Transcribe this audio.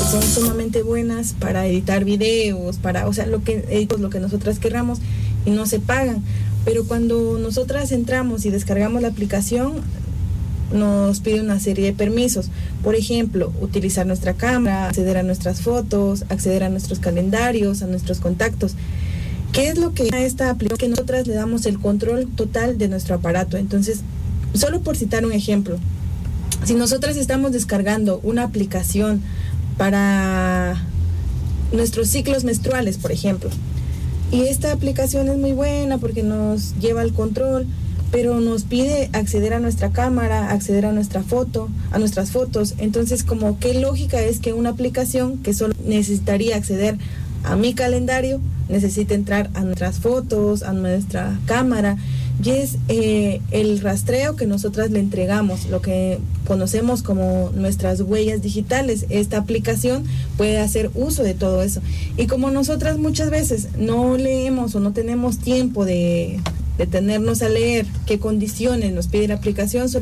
son sumamente buenas para editar videos, para, o sea, lo que nosotras querramos, y no se pagan. Pero cuando nosotras entramos y descargamos la aplicación, nos pide una serie de permisos. Por ejemplo, utilizar nuestra cámara, acceder a nuestras fotos, acceder a nuestros calendarios, a nuestros contactos. ¿Qué es lo que da esta aplicación? Que nosotras le damos el control total de nuestro aparato. Entonces, solo por citar un ejemplo, si nosotras estamos descargando una aplicación para nuestros ciclos menstruales, por ejemplo, y esta aplicación es muy buena porque nos lleva al control, pero nos pide acceder a nuestra cámara, acceder a nuestra foto, a nuestras fotos. Entonces, como qué lógica es que una aplicación que solo necesitaría acceder a mi calendario necesite entrar a nuestras fotos, a nuestra cámara, y es el rastreo que nosotras le entregamos, lo que conocemos como nuestras huellas digitales. Esta aplicación puede hacer uso de todo eso, y como nosotras muchas veces no leemos o no tenemos tiempo de detenernos a leer qué condiciones nos pide la aplicación,